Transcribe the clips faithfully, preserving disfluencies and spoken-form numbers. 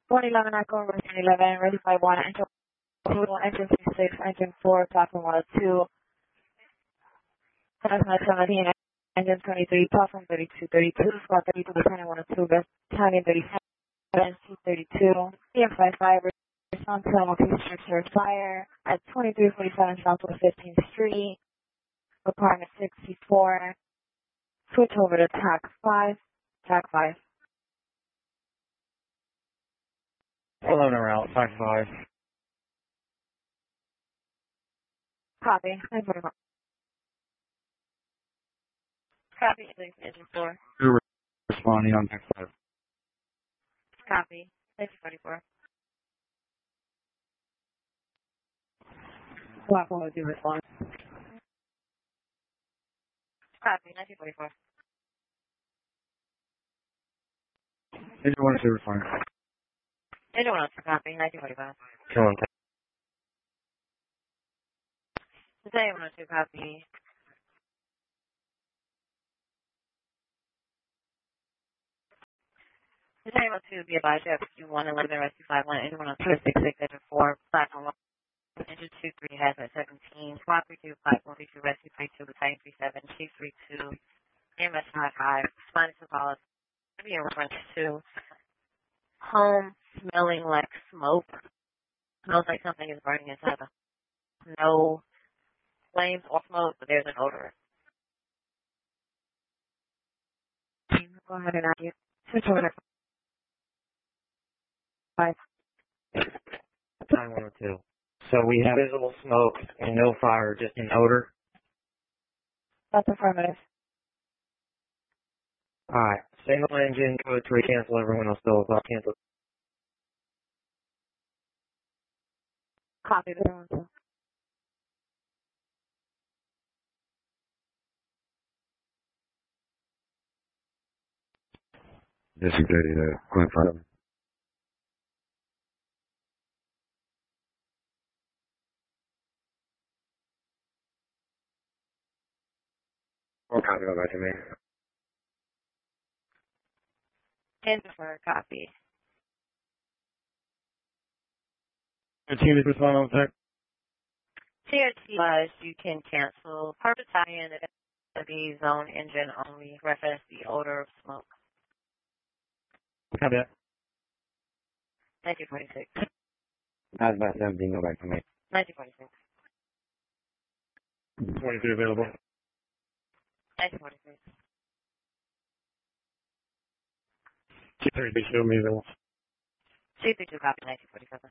one eleven Echo, Russian eleven, ready flight one, engine total, engine six, engine four, platform one oh two, Cessna seventeen, engine twenty-three, platform thirty-two, thirty-two, squad thirty-two, Lieutenant one oh two, battalion thirty-seven, C thirty-two, E M fifty-five, response to location structure fire at twenty-three forty-seven Southwest fifteenth Street, requirement sixty-four, switch over to T A C five, T A C five. eleven route, T A C five. Copy, nine forty-four. Copy, engine four. You're responding on T A C five. Copy, nineteen forty-four. Block one oh two respond. Copy, nineteen forty-four. Engine one oh two responding. Engine one oh two, copy, nineteen forty-five. Come on. Today one oh two, copy. Today one oh two, be advised, F Q one eleven, rescue five one, engine one oh two, six six, engine four, platform one, engine two three, hazmat seventeen, squad three two, platform three two, rescue three two, battalion three seven, chief three two, E M S five five, responding to policy, be in reference to home smelling like smoke. Smells like something is burning inside the no flames or smoke, but there's an odor. Go ahead and add you. Switch over to five. Time one oh two. So we have visible smoke and no fire, just an odor. That's affirmative. Alright. Single engine, code three, cancel everyone else still. I'll cancel. Copy the answer. District thirty to Point five. I'll copy that back to me. And for a copy. The team is responding on text. T R T was you can cancel per battalion the zone engine only. Reference the odor of smoke. Copy that. nineteen forty-six. That's about seventeen, go back to me. nineteen forty-six. twenty-three available. nineteen forty-six. T thirty, show me available. C thirty-two copy nineteen forty-seven.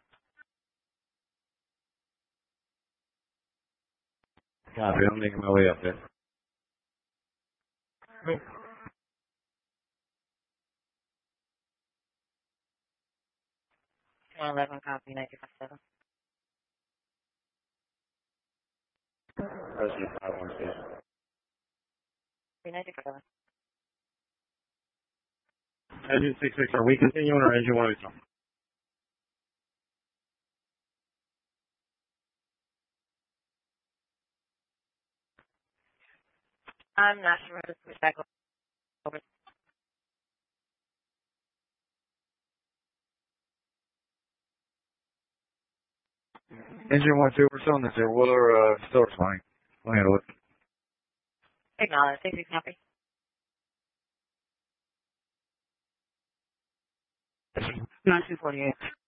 Copy, I'm making my way up there. one eleven copy nineteen forty-seven. Rescue five one two. nineteen forty-seven. Engine six six, are we continuing or engine one oh two? I'm not sure how to switch back over. Engine one two, we're still in this there. We're uh, still responding. We'll handle it. Acknowledge. sixty copy. nineteen forty-eight.